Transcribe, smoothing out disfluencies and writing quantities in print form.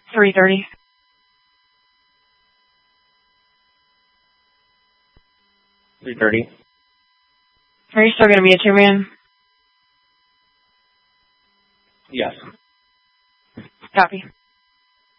3:30. Are you still going to be a two-man? Yes. Copy.